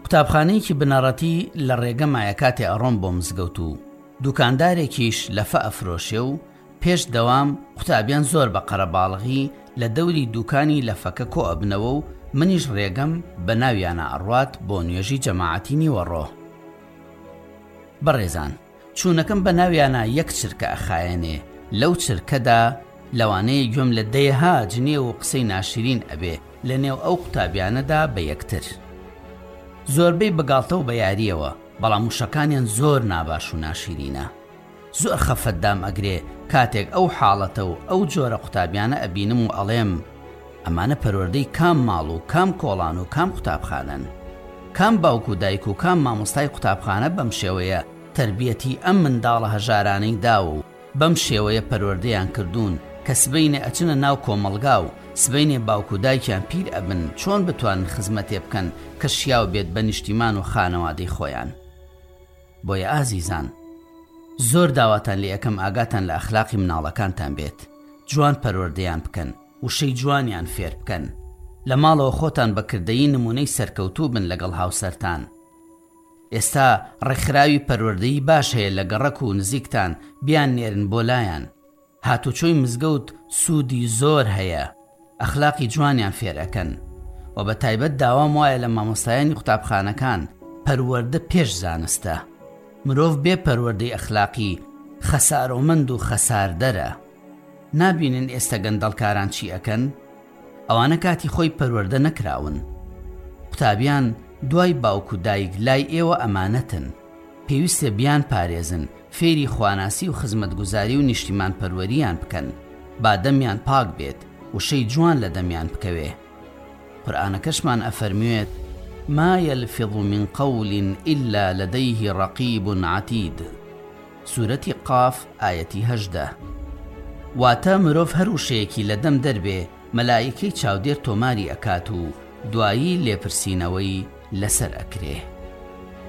قوتابخانەیەکی بنەڕەتی لە ڕێگەمایە کاتێ ئەڕۆم بۆ مزگەوت و دوکاندارێکیش لەفە ئەفرۆشێ و پێش دەوام قوتابیان زۆر بە قەرەباڵغی لە دەوری دوکانی لەفەکە کۆ ئەبنەوە و منیش ڕێگەم بە ناویانە ئەڕوات بۆ نوێژی جەماعەتی نیوەڕۆ. بەڕێزان، چوونەکەم بە ناویانە یەک چرکە ئەخایەنێ، لەو چرکەدا لەوانەیە گوێم لە دەیەها جنێ و قسەی ناشرین ئەبێ لە نێو ئەو قوتابیانەدا بە یەکتر. زۆربەی بەگاڵتە و بە یاریەوە، بەڵام وشەکانیان زۆر ناباش و ناشرینە. زۆر خەفەتدام ئەگرێ کاتێک ئەو حاڵەتە و ئەو جۆرە قوتابیانە ئەبینم و ئەڵێم ئەمانە پەروەردەی کام ماڵ و کام کۆڵان و کام قوتابخانەن؟ کام باوک و دایک و کام مامۆستای قوتابخانە بەم شێوەیە تربیەتی ئەم منداڵە هەژارانەی داوە و بەم شێوەیە پەروەردەیان کردوون کە سبەینێ ئەچنە ناو کۆمەڵگا و سبەینێ باوک و دایکیان پیر ئەبن چۆن بتوانن خزمەتێ بکەن کە شیاو بێت بە نیشتیمان و خانەوادەی خۆیان. بۆیە ئازیزان، زۆر داواتان لێ یەکەم ئاگاتان لە ئەخلاقی مناڵەکانتان بێت، جوان پەروەردەیان بکەن، وشەی جوانیان فێر بکەن، لە ماڵەوە خۆتان بەکردەیی نمونەی سەرکەوتوو بن لەگەڵ هاوسەرتان. ئێستا ڕێکخراوی پەروەردەیی باش هەیە لە گەڕەک و نزیکتان بیان نێرن بۆ لایەن. هاتوچۆی مزگەوت سوودی زۆر هەیە، ئەخلاقی جوانیان فێرەکەن و بە تایبەت داوام وایە لە مامۆستایانی قوتابخانەکان پەروەردە پێش زانستە. مرۆڤ بێ پەروەردەی ئەخلاقی خەسارۆمەند و خەساردەرە. نابینن ئێستا گەندەڵکاران چی ئەکەن؟ ئەوانە کاتی خۆی پەروەردە نەکراون. قوتابیان دوای باوک و دایک لای ئێوە ئەمانەتن، پێویستە بیان پارێزن، فێری خواناسی و خزمەتگوزاری و نیشتیمان پەروەریان بکەن، با دەمیان پاک بێت وشەی جوان لە دەمیان بکەوێ. قورئانەکەشمان ئەفەرموێت ما يلفظ من قول إلا لديه رقيب عتيد. سورەتی قاف ئایەتی 18. واتە مرۆڤ هەر وشەیەکی لە دەم دەربێ مەلایکەی چاودێر تۆماری ئەکات و دوایی لێپرسینەوەی لەسەر ئەکرێ.